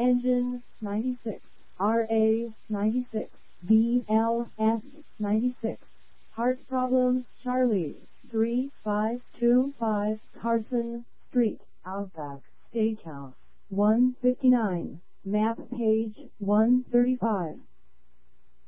Engine 96, RA 96, BLS 96. Heart problems, Charlie, 3525 Carson Street, Outback Steakhouse, 159, map page 135.